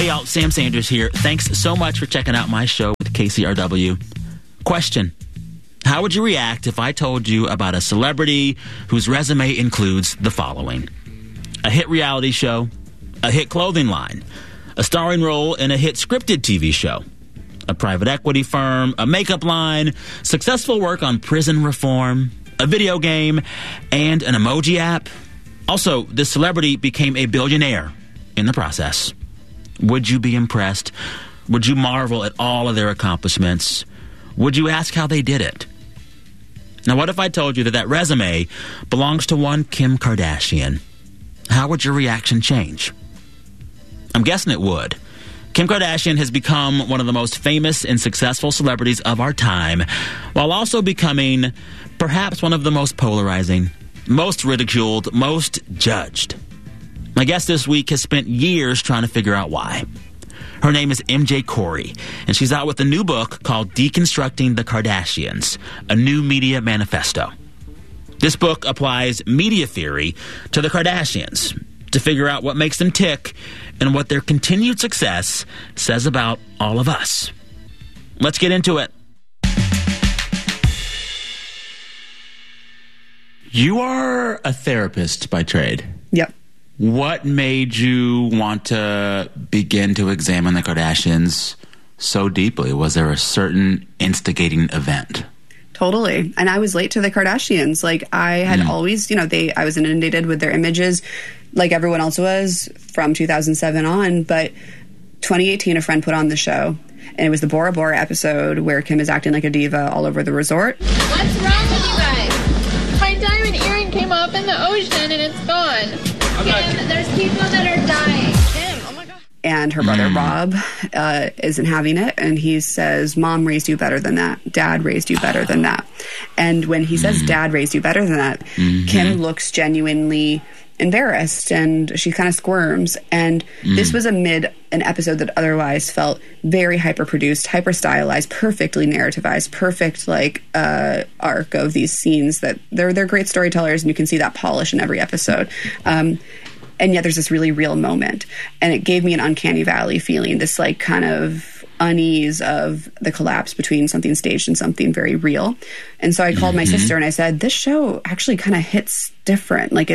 Hey, y'all, Sam Sanders here. Thanks so much for checking out my show with KCRW. Question: how would you react if I told you about a celebrity whose resume includes the following? A hit reality show, a hit clothing line, a starring role in a hit scripted TV show, a private equity firm, a makeup line, successful work on prison reform, a video game, and an emoji app. Also, this celebrity became a billionaire in the process. Would you be impressed? Would you marvel at all of their accomplishments? Would you ask how they did it? Now, what if I told you that that resume belongs to one Kim Kardashian? How would your reaction change? I'm guessing it would. Kim Kardashian has become one of the most famous and successful celebrities of our time, while also becoming perhaps one of the most polarizing, most ridiculed, most judged. My guest this week has spent years trying to figure out why. Her name is MJ Corey, and she's out with a new book called Deconstructing the Kardashians, a new media manifesto. This book applies media theory to the Kardashians to figure out what makes them tick and what their continued success says about all of us. Let's get into it. You are a therapist by trade. Yep. What made you want to begin to examine the Kardashians so deeply? Was there a certain instigating event? Totally. And I was late to the Kardashians. Like, I had always, I was inundated with their images like everyone else was from 2007 on. But 2018, a friend put on the show, and it was the Bora Bora episode where Kim is acting like a diva all over the resort. What's wrong with you guys? My diamond earring came up in the ocean and it's gone. Kim, there's people that are dying. Kim, oh my God. And her brother Rob isn't having it, and he says, Mom raised you better than that. Dad raised you better than that. And when he says Dad raised you better than that, Kim looks genuinely embarrassed, and she kind of squirms. And this was amid an episode that otherwise felt very hyper-produced, hyper-stylized, perfectly narrativized, perfect arc of these scenes that they're great storytellers, and you can see that polish in every episode. And yet there's this really real moment. And it gave me an uncanny valley feeling, this kind of unease of the collapse between something staged and something very real. And so I called my sister and I said, this show actually kind of hits different. Like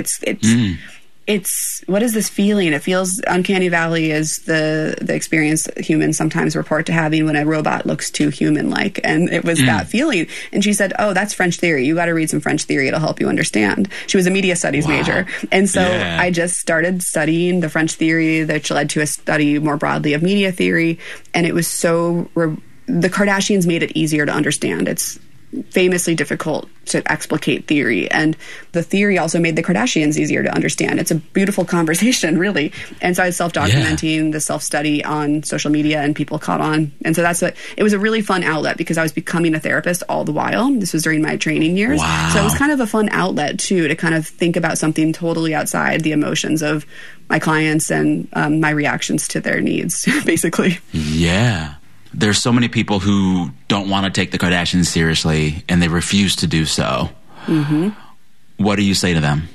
it's what is this feeling? It feels uncanny valley is the experience humans sometimes report to having when a robot looks too human-like. And it was that feeling. And she said, oh, that's French theory. You got to read some French theory. It'll help you understand. She was a media studies major. And so I just started studying the French theory, which led to a study more broadly of media theory. And it was the Kardashians made it easier to understand. It's famously difficult to explicate theory, and the theory also made the Kardashians easier to understand. It's a beautiful conversation, really. And so I was self-documenting the self-study on social media, and people caught on. And so it was a really fun outlet because I was becoming a therapist all the while. This was during my training years. Wow. So it was kind of a fun outlet too, to kind of think about something totally outside the emotions of my clients and my reactions to their needs, basically. Yeah. There's so many people who don't want to take the Kardashians seriously, and they refuse to do so. What do you say to them?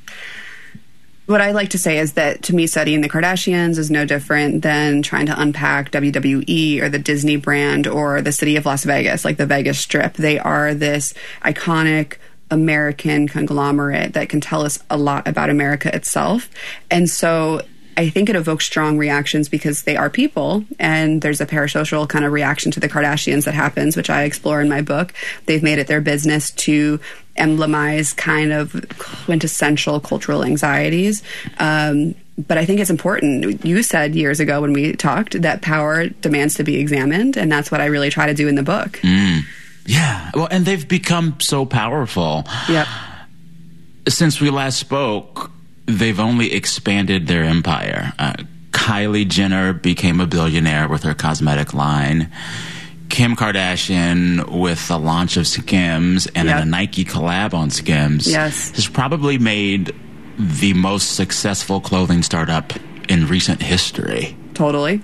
What I like to say is that, to me, studying the Kardashians is no different than trying to unpack WWE or the Disney brand or the city of Las Vegas, like the Vegas Strip. They are this iconic American conglomerate that can tell us a lot about America itself. And so I think it evokes strong reactions because they are people, and there's a parasocial kind of reaction to the Kardashians that happens, which I explore in my book. They've made it their business to emblemize kind of quintessential cultural anxieties. But I think it's important. You said years ago when we talked that power demands to be examined, and that's what I really try to do in the book. Yeah. Well, and they've become so powerful. Yep. Since we last spoke, they've only expanded their empire. Kylie Jenner became a billionaire with her cosmetic line. Kim Kardashian, with the launch of Skims and a Nike collab on Skims, has probably made the most successful clothing startup in recent history. Totally.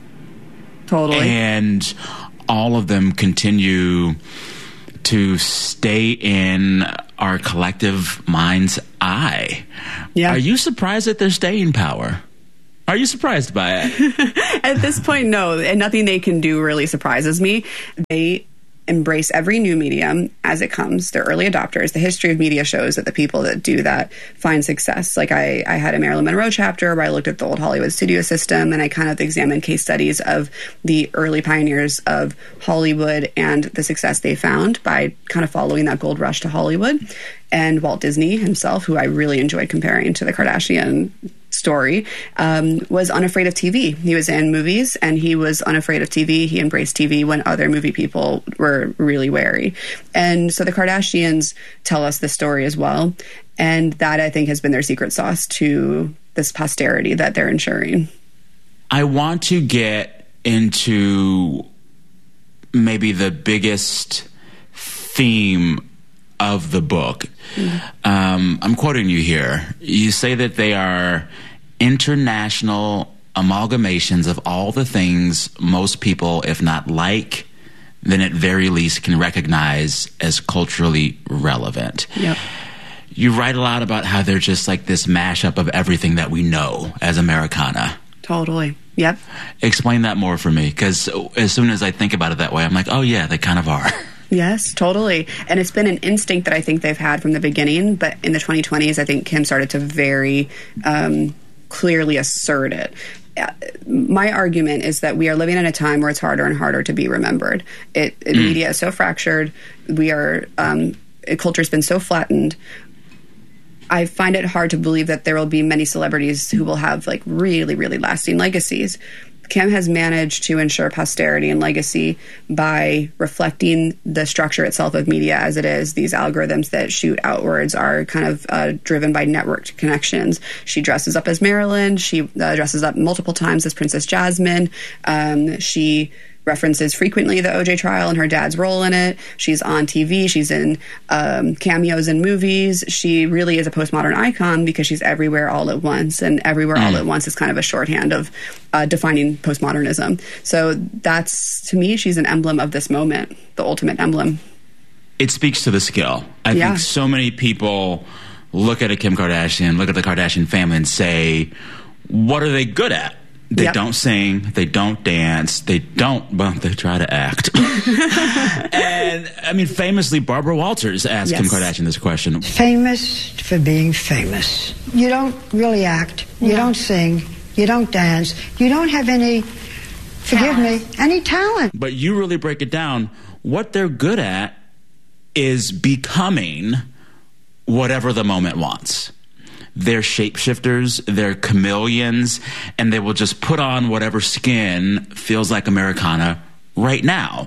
And all of them continue to stay in our collective mind's eye. Are you surprised at their staying power? Are you surprised by it? At this point, no. And nothing they can do really surprises me. They embrace every new medium as it comes. They're early adopters. The history of media shows that the people that do that find success. Like I had a Marilyn Monroe chapter where I looked at the old Hollywood studio system, and I kind of examined case studies of the early pioneers of Hollywood and the success they found by kind of following that gold rush to Hollywood. And Walt Disney himself, who I really enjoyed comparing to the Kardashian story, was unafraid of TV. He was in movies and he was unafraid of TV. He embraced TV when other movie people were really wary. And so the Kardashians tell us this story as well. And that, I think, has been their secret sauce to this posterity that they're ensuring. I want to get into maybe the biggest theme of the book. I'm quoting you here. You say that they are international amalgamations of all the things most people, if not like, then at very least can recognize as culturally relevant. Yep. You write a lot about how they're just like this mashup of everything that we know as Americana. Totally. Yep. Explain that more for me, because as soon as I think about it that way, I'm like, oh yeah, they kind of are. Yes, totally. And it's been an instinct that I think they've had from the beginning. But in the 2020s, I think Kim started to very clearly assert it. My argument is that we are living in a time where it's harder and harder to be remembered. Media is so fractured. Culture's been so flattened. I find it hard to believe that there will be many celebrities who will have like really, really lasting legacies. Kim has managed to ensure posterity and legacy by reflecting the structure itself of media as it is. These algorithms that shoot outwards are kind of driven by networked connections. She dresses up as Marilyn. She dresses up multiple times as Princess Jasmine. She references frequently the OJ trial and her dad's role in it. She's on TV. She's in cameos in movies. She really is a postmodern icon because she's everywhere all at once. And everywhere all at once is kind of a shorthand of defining postmodernism. So that's, to me, she's an emblem of this moment, the ultimate emblem. It speaks to the skill. I think so many people look at a Kim Kardashian, look at the Kardashian family and say, what are they good at? They don't sing, they don't dance, they try to act. And, I mean, famously, Barbara Walters asked Kim Kardashian this question. Famous for being famous. You don't really act, you don't sing, you don't dance, you don't have any, forgive me, any talent. But you really break it down. What they're good at is becoming whatever the moment wants. They're shapeshifters, they're chameleons, and they will just put on whatever skin feels like Americana right now.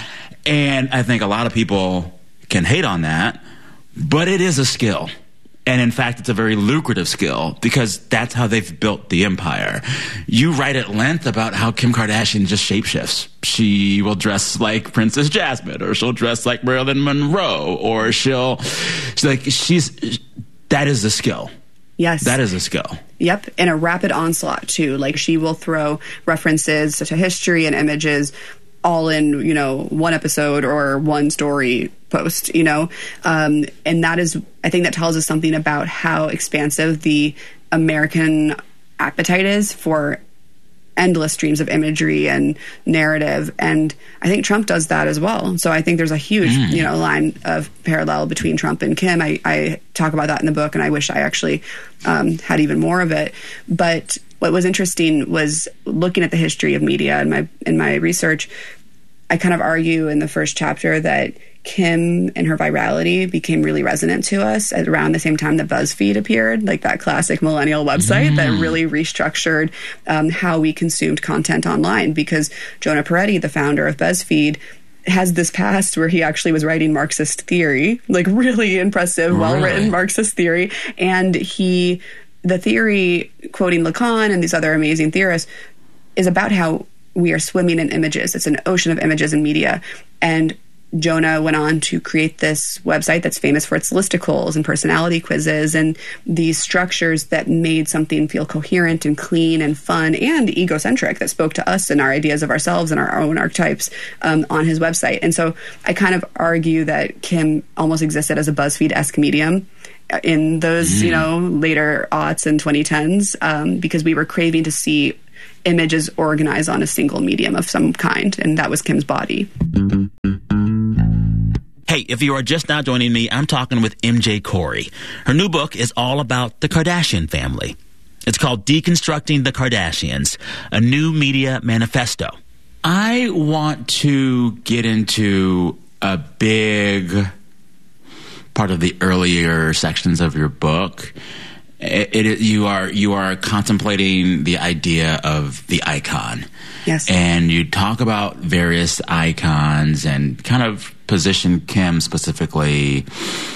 And I think a lot of people can hate on that, but it is a skill. And in fact, it's a very lucrative skill because that's how they've built the empire. You write at length about how Kim Kardashian just shapeshifts. She will dress like Princess Jasmine, or she'll dress like Marilyn Monroe, or that is a skill. Yes. That is a skill. Yep. And a rapid onslaught, too. Like, she will throw references to history and images all in, one episode or one story post, and that is, I think that tells us something about how expansive the American appetite is for endless streams of imagery and narrative. And I think Trump does that as well. So I think there's a huge, line of parallel between Trump and Kim. I talk about that in the book, and I wish I actually had even more of it. But what was interesting was looking at the history of media in my research. I kind of argue in the first chapter that Kim and her virality became really resonant to us at around the same time that BuzzFeed appeared, like that classic millennial website that really restructured how we consumed content online. Because Jonah Peretti, the founder of BuzzFeed, has this past where he actually was writing Marxist theory, like really impressive, well-written Marxist theory. And the theory, quoting Lacan and these other amazing theorists, is about how we are swimming in images. It's an ocean of images and media. And Jonah went on to create this website that's famous for its listicles and personality quizzes and these structures that made something feel coherent and clean and fun and egocentric, that spoke to us and our ideas of ourselves and our own archetypes on his website. And so I kind of argue that Kim almost existed as a BuzzFeed-esque medium in those, later aughts and 2010s, because we were craving to see images organized on a single medium of some kind, and that was Kim's body. Hey, if you are just now joining me, I'm talking with MJ Corey. Her new book is all about the Kardashian family. It's called Deconstructing the Kardashians, a new media manifesto. I want to get into a big part of the earlier sections of your book. You are contemplating the idea of the icon. Yes. And you talk about various icons and kind of position Kim specifically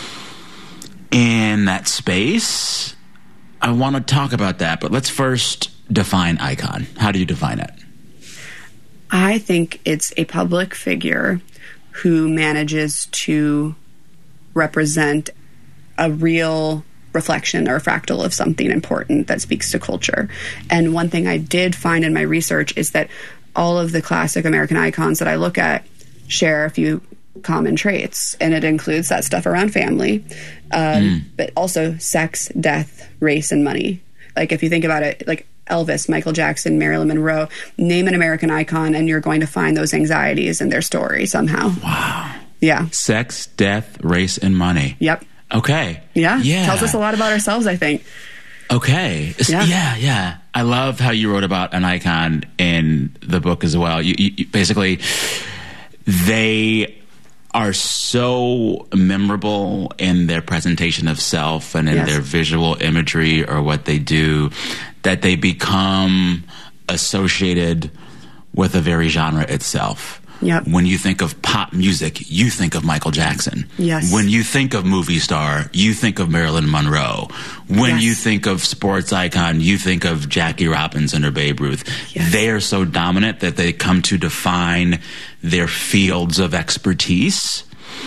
in that space. I want to talk about that, but let's first define icon. How do you define it? I think it's a public figure who manages to represent a real reflection or a fractal of something important that speaks to culture. And one thing I did find in my research is that all of the classic American icons that I look at share a few common traits, and it includes that stuff around family, but also sex, death, race, and money. Like, if you think about it, like Elvis, Michael Jackson, Marilyn Monroe, name an American icon and you're going to find those anxieties in their story somehow. Wow. Yeah. Sex, death, race, and money. Yep. Okay. Yeah. Tells us a lot about ourselves, I think. Okay. Yeah. I love how you wrote about an icon in the book as well. You basically, they are so memorable in their presentation of self and in their visual imagery or what they do that they become associated with the very genre itself. Yep. When you think of pop music, you think of Michael Jackson. Yes. When you think of movie star, you think of Marilyn Monroe. When you think of sports icon, you think of Jackie Robinson or Babe Ruth. Yes. They are so dominant that they come to define their fields of expertise.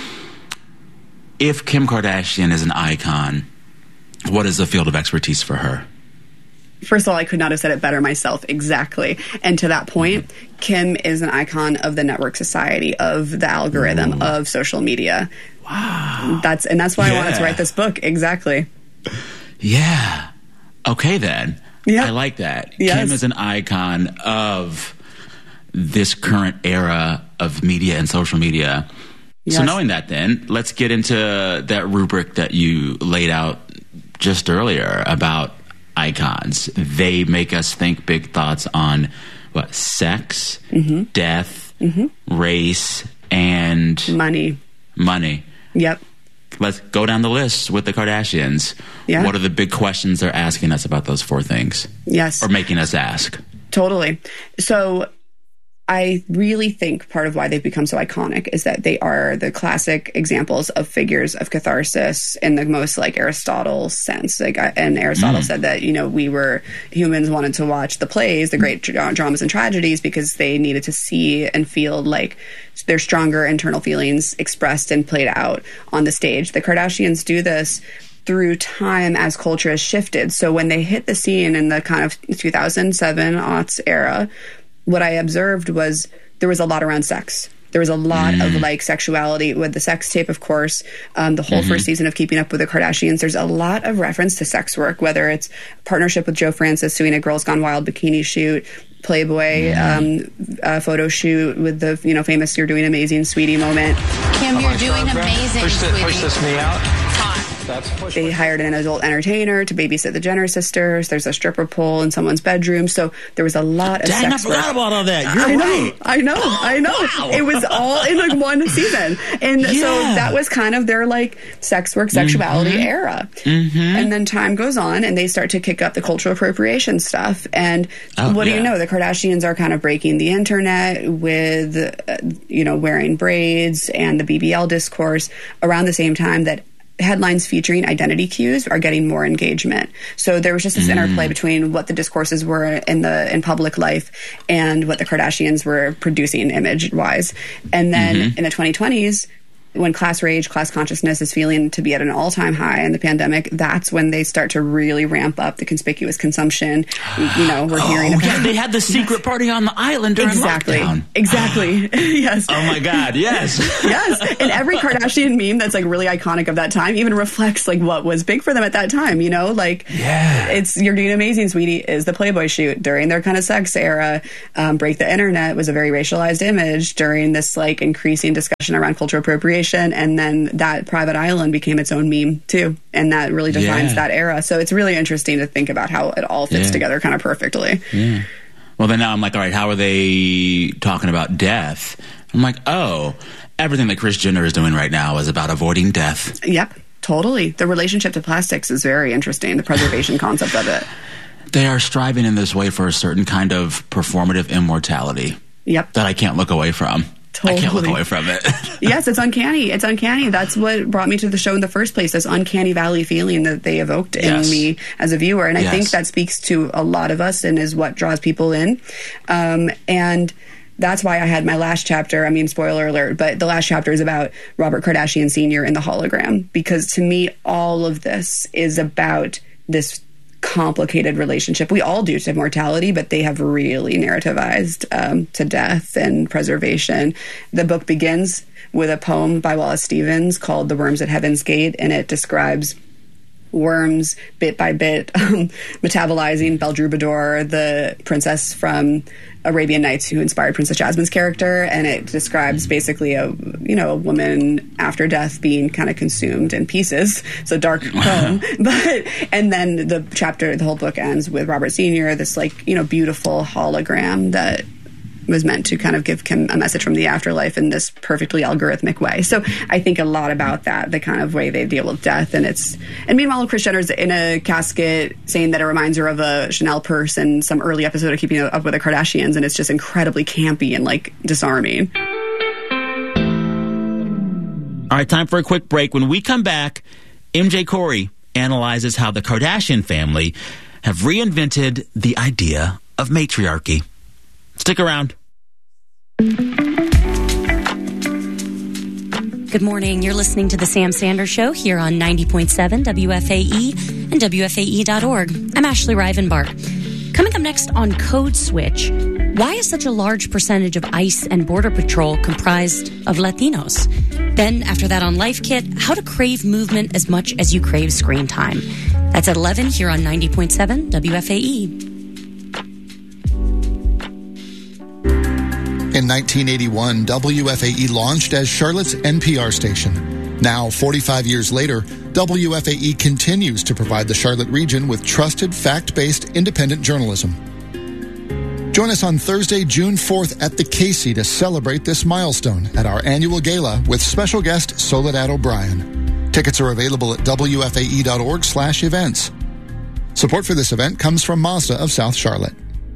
If Kim Kardashian is an icon, what is the field of expertise for her? First of all, I could not have said it better myself. Exactly. And to that point, Kim is an icon of the network society, of the algorithm, of social media. Wow. That's why I wanted to write this book. Exactly. Yeah. Okay, then. Yep. I like that. Yes. Kim is an icon of this current era of media and social media. Yes. So knowing that, then, let's get into that rubric that you laid out just earlier about icons. They make us think big thoughts on what? Sex, death, race, and money. Yep. Let's go down the list with the Kardashians. Yeah. What are the big questions they're asking us about those four things? Yes. Or making us ask? Totally. So I really think part of why they've become so iconic is that they are the classic examples of figures of catharsis in the most like Aristotle sense. And Aristotle said that, humans wanted to watch the plays, the great dramas and tragedies, because they needed to see and feel like their stronger internal feelings expressed and played out on the stage. The Kardashians do this through time as culture has shifted. So when they hit the scene in the kind of 2007 aughts era, what I observed was there was a lot around sex. There was a lot of sexuality with the sex tape, of course. The whole first season of Keeping Up with the Kardashians, there's a lot of reference to sex work, whether it's partnership with Joe Francis doing a Girls Gone Wild bikini shoot, Playboy photo shoot with the famous "You're Doing Amazing, Sweetie" moment. Kim, you're doing amazing, sweetie. Push this me out. They hired an adult entertainer to babysit the Jenner sisters. There's a stripper pole in someone's bedroom. So there was a lot of sex I forgot about all that. You're right. I know. Wow. It was all in one season. And so that was kind of their sex work, sexuality era. And then time goes on and they start to kick up the cultural appropriation stuff. And what do you know? The Kardashians are kind of breaking the internet with, wearing braids and the BBL discourse around the same time that headlines featuring identity cues are getting more engagement. So there was just this interplay between what the discourses were in public life and what the Kardashians were producing image-wise. And then in the 2020s, when class rage, class consciousness is feeling to be at an all-time high in the pandemic, that's when they start to really ramp up the conspicuous consumption. You know, we're hearing about. Yeah, they had the secret party on the island during lockdown. Exactly. Yes. Oh my God. Yes. Yes. And every Kardashian meme that's like really iconic of that time even reflects like what was big for them at that time. You know, like it's You're Doing Amazing, Sweetie is the Playboy shoot during their kind of sex era. Break the Internet was a very racialized image during this like increasing discussion around cultural appropriation. And then that private island became its own meme too. And that really defines that era. So it's really interesting to think about how it all fits together kind of perfectly. Yeah. Well, then now I'm like, all right, how are they talking about death? I'm like, oh, everything that Kris Jenner is doing right now is about avoiding death. Yep, totally. The relationship to plastics is very interesting, the preservation concept of it. They are striving in this way for a certain kind of performative immortality. Yep. That I can't look away from. Totally. I can't look away from it. Yes, it's uncanny. It's uncanny. That's what brought me to the show in the first place, this uncanny valley feeling that they evoked in me as a viewer. And I think that speaks to a lot of us and is what draws people in. And that's why I had my last chapter. I mean, spoiler alert, but the last chapter is about Robert Kardashian Sr. and the hologram. Because to me, all of this is about this complicated relationship. We all do to mortality, but they have really narrativized to death and preservation. The book begins with a poem by Wallace Stevens called The Worms at Heaven's Gate, and it describes worms bit by bit metabolizing Belle Troubadour, the princess from Arabian Nights who inspired Princess Jasmine's character, and it describes basically a woman after death being kind of consumed in pieces. So dark poem, and then the whole book ends with Robert Sr., this beautiful hologram that was meant to kind of give Kim a message from the afterlife in this perfectly algorithmic way. So I think a lot about that, the kind of way they deal with death. And meanwhile, Kris Jenner's in a casket saying that it reminds her of a Chanel purse in some early episode of Keeping Up with the Kardashians. And it's just incredibly campy and disarming. All right, time for a quick break. When we come back, MJ Corey analyzes how the Kardashian family have reinvented the idea of matriarchy. Stick around. Good morning. You're listening to The Sam Sanders Show here on 90.7 WFAE and WFAE.org. I'm Ashley Rivenbark. Coming up next on Code Switch, why is such a large percentage of ICE and Border Patrol comprised of Latinos? Then, after that on Life Kit, how to crave movement as much as you crave screen time. That's at 11 here on 90.7 WFAE. In 1981, WFAE launched as Charlotte's NPR station. Now, 45 years later, WFAE continues to provide the Charlotte region with trusted, fact-based, independent journalism. Join us on Thursday, June 4th at the Casey to celebrate this milestone at our annual gala with special guest Soledad O'Brien. Tickets are available at WFAE.org/events. Support for this event comes from Mazda of South Charlotte.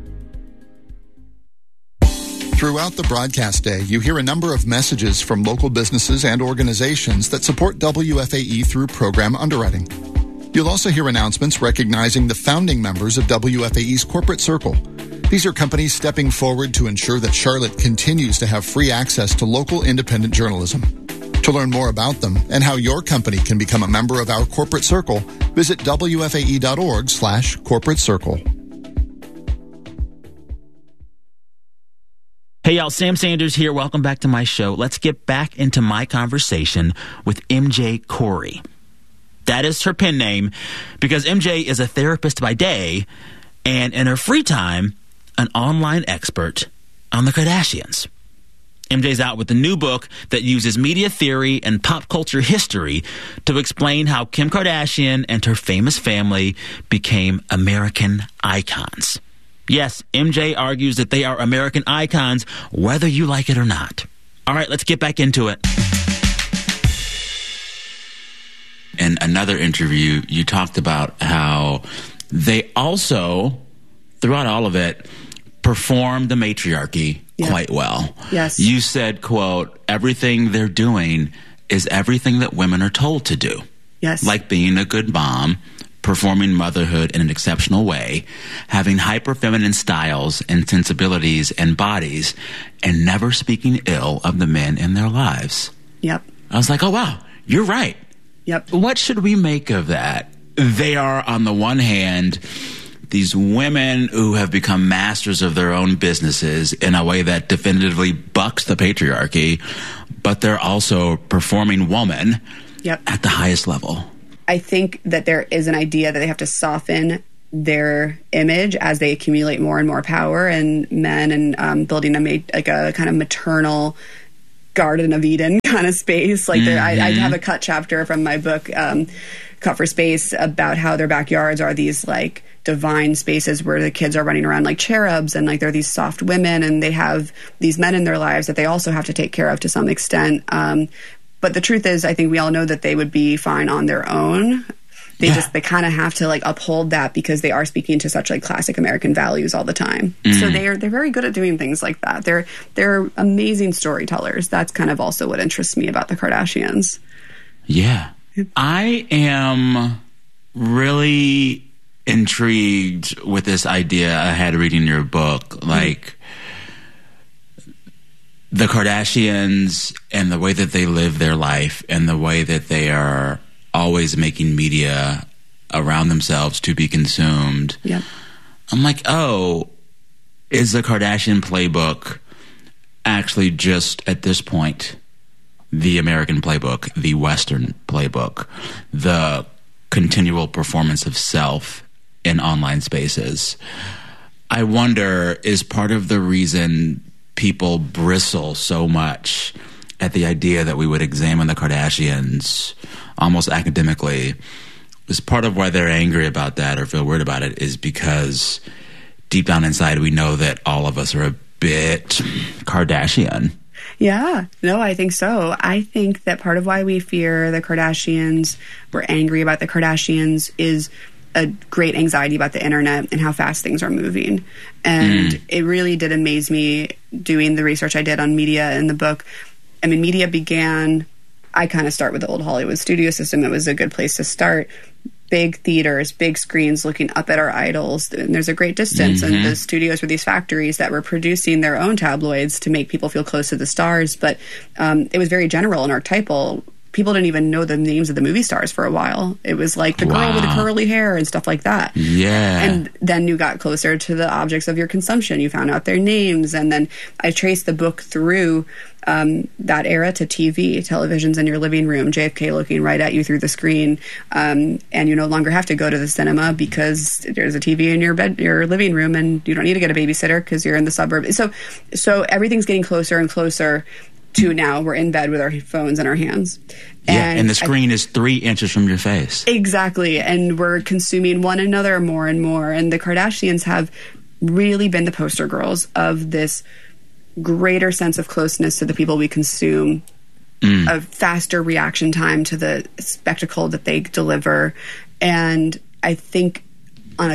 Throughout the broadcast day, you hear a number of messages from local businesses and organizations that support WFAE through program underwriting. You'll also hear announcements recognizing the founding members of WFAE's corporate circle. These are companies stepping forward to ensure that Charlotte continues to have free access to local independent journalism. To learn more about them and how your company can become a member of our corporate circle, visit WFAE.org/corporate circle. Hey, y'all, Sam Sanders here. Welcome back to my show. Let's get back into my conversation with MJ Corey. That is her pen name because MJ is a therapist by day and in her free time, an online expert on the Kardashians. MJ's out with a new book that uses media theory and pop culture history to explain how Kim Kardashian and her famous family became American icons. Yes, MJ argues that they are American icons, whether you like it or not. All right, let's get back into it. In another interview, you talked about how they also, throughout all of it, performed the matriarchy quite well. Yes. You said, quote, everything they're doing is everything that women are told to do. Yes. Like being a good mom, performing motherhood in an exceptional way, having hyper-feminine styles and sensibilities and bodies, and never speaking ill of the men in their lives. Yep. I was like, oh, wow, you're right. Yep. What should we make of that? They are, on the one hand, these women who have become masters of their own businesses in a way that definitively bucks the patriarchy, but they're also performing woman at the highest level. I think that there is an idea that they have to soften their image as they accumulate more and more power and men, and building a kind of maternal Garden of Eden kind of space. Like I have a cut chapter from my book, Cut for Space, about how their backyards are these like divine spaces where the kids are running around like cherubs, and like they're these soft women, and they have these men in their lives that they also have to take care of to some extent. But the truth is, I think we all know that they would be fine on their own. They kind of have to like uphold that because they are speaking to such like classic American values all the time. So they're very good at doing things like that. They're amazing storytellers. That's kind of also what interests me about the Kardashians. Yeah. I am really intrigued with this idea I had reading your book. Like, the Kardashians and the way that they live their life and the way that they are always making media around themselves to be consumed. Yep. I'm like, oh, is the Kardashian playbook actually just, at this point, the American playbook, the Western playbook, the continual performance of self in online spaces? I wonder, is part of the reason people bristle so much at the idea that we would examine the Kardashians almost academically, is part of why they're angry about that or feel weird about it is because deep down inside we know that all of us are a bit Kardashian. Yeah, no, I think so. I think that part of why we fear the Kardashians, we're angry about the Kardashians, is a great anxiety about the internet and how fast things are moving. And it really did amaze me doing the research I did on media in the book. I mean, media began, I kind of start with the old Hollywood studio system. It was a good place to start. Big theaters, big screens looking up at our idols. And there's a great distance. And the studios were these factories that were producing their own tabloids to make people feel close to the stars. But it was very general and archetypal. People didn't even know the names of the movie stars for a while. It was like the girl with the curly hair and stuff like that. Yeah. And then you got closer to the objects of your consumption. You found out their names. And then I traced the book through that era to TV. Television's in your living room, JFK looking right at you through the screen. And you no longer have to go to the cinema because there's a TV in your living room, and you don't need to get a babysitter because you're in the suburbs. So everything's getting closer and closer to now we're in bed with our phones in our hands. And the screen is 3 inches from your face. Exactly. And we're consuming one another more and more. And the Kardashians have really been the poster girls of this greater sense of closeness to the people we consume, a faster reaction time to the spectacle that they deliver. And I think on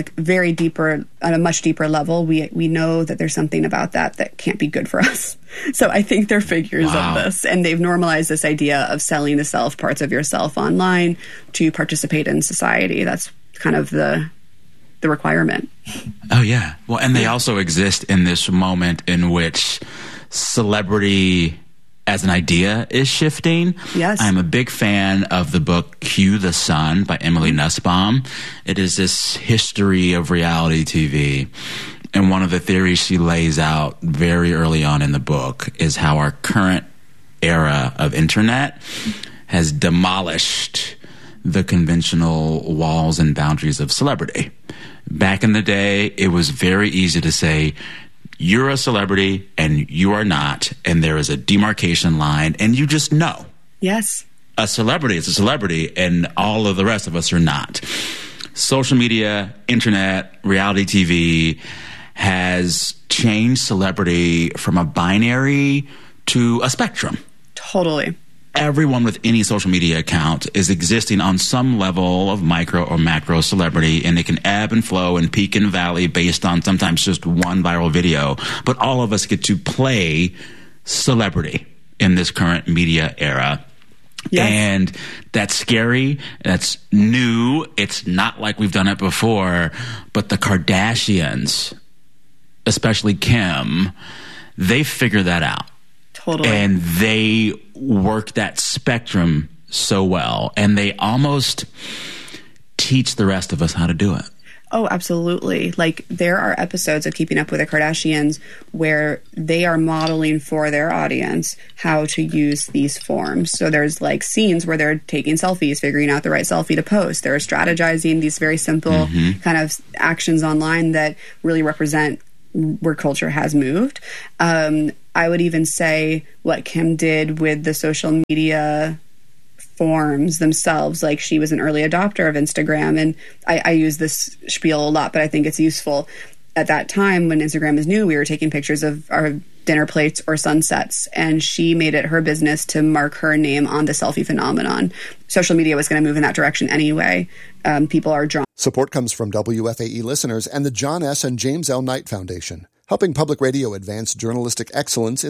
a much deeper level, we know that there's something about that can't be good for us. So I think they're figures of this, and they've normalized this idea of selling the self, parts of yourself online to participate in society. That's kind of the requirement. Oh, yeah. Well, and they also exist in this moment in which celebrity as an idea is shifting. Yes. I'm a big fan of the book Cue the Sun by Emily Nussbaum. It is this history of reality TV. And one of the theories she lays out very early on in the book is how our current era of internet has demolished the conventional walls and boundaries of celebrity. Back in the day, it was very easy to say, you're a celebrity and you are not, and there is a demarcation line, and you just know. Yes. A celebrity is a celebrity, and all of the rest of us are not. Social media, internet, reality TV has changed celebrity from a binary to a spectrum. Totally. Everyone with any social media account is existing on some level of micro or macro celebrity, and it can ebb and flow and peak and valley based on sometimes just one viral video. But all of us get to play celebrity in this current media era. Yes. And that's scary. That's new. It's not like we've done it before. But the Kardashians, especially Kim, they figure that out. Totally. And they work that spectrum so well. And they almost teach the rest of us how to do it. Oh, absolutely. Like, there are episodes of Keeping Up with the Kardashians where they are modeling for their audience how to use these forms. So there's like scenes where they're taking selfies, figuring out the right selfie to post. They're strategizing these very simple kind of actions online that really represent where culture has moved. I would even say what Kim did with the social media forms themselves. Like, she was an early adopter of Instagram, and I use this spiel a lot, but I think it's useful. At that time, when Instagram is new, we were taking pictures of our dinner plates or sunsets, and she made it her business to mark her name on the selfie phenomenon. Social media was going to move in that direction anyway. People are drawn. Support comes from WFAE listeners and the John S. and James L. Knight Foundation, helping public radio advance journalistic excellence in